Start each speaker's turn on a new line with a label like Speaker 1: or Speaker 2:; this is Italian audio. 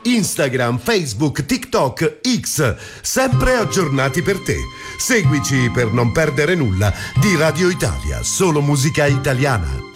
Speaker 1: Instagram, Facebook, TikTok, X, sempre aggiornati per te. Seguici per non perdere nulla di Radio Italia, solo musica italiana.